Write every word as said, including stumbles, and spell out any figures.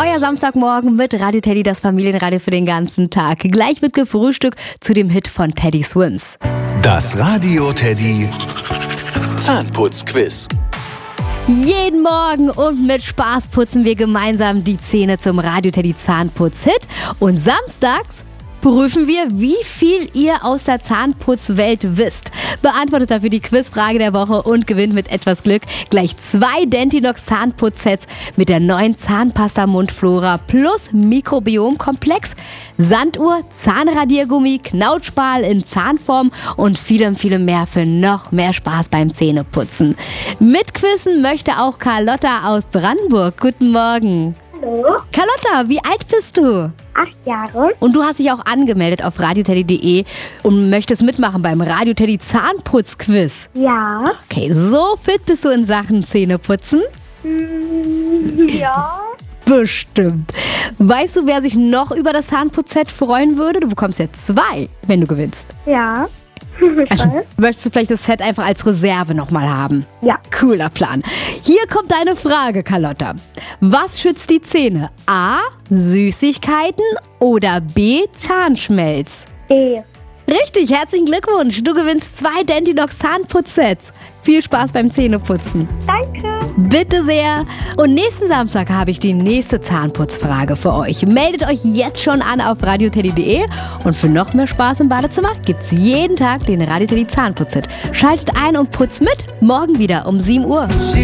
Euer Samstagmorgen mit Radio Teddy, das Familienradio für den ganzen Tag. Gleich wird gefrühstückt zu dem Hit von Teddy Swims. Das Radio Teddy Zahnputzquiz. Jeden Morgen und mit Spaß putzen wir gemeinsam die Zähne zum Radio Teddy Zahnputz-Hit. Und samstags prüfen wir, wie viel ihr aus der Zahnputzwelt wisst. Beantwortet dafür die Quizfrage der Woche und gewinnt mit etwas Glück gleich zwei Dentinox Zahnputzsets mit der neuen Zahnpasta Mundflora plus Mikrobiomkomplex, Sanduhr, Zahnradiergummi, Knautschbal in Zahnform und vielem, vielem mehr für noch mehr Spaß beim Zähneputzen. Mitquissen möchte auch Carlotta aus Brandenburg. Guten Morgen. Hallo. Carlotta, wie alt bist du? Acht Jahre. Und du hast dich auch angemeldet auf radioteddy punkt de und möchtest mitmachen beim Radio Teddy Zahnputzquiz. Ja. Okay, so fit bist du in Sachen Zähneputzen? Mm, ja. Bestimmt. Weißt du, wer sich noch über das Zahnputzset freuen würde? Du bekommst ja zwei, wenn du gewinnst. Ja. Also, möchtest du vielleicht das Set einfach als Reserve nochmal haben? Ja. Cooler Plan. Hier kommt deine Frage, Carlotta. Was schützt die Zähne? A. Süßigkeiten oder B. Zahnschmelz? B. Richtig, herzlichen Glückwunsch. Du gewinnst zwei Dentinox Zahnputzsets. Viel Spaß beim Zähneputzen. Danke. Bitte sehr. Und nächsten Samstag habe ich die nächste Zahnputzfrage für euch. Meldet euch jetzt schon an auf radioteddy punkt de und für noch mehr Spaß im Badezimmer gibt's jeden Tag den Radio Teddy Zahnputzset. Schaltet ein und putzt mit. Morgen wieder um sieben Uhr.